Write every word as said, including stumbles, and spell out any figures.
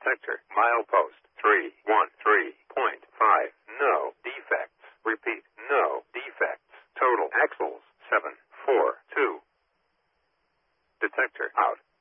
Detector. Milepost. three one three point five. No defects. Repeat. No defects. Total axles. seven four two. Detector out.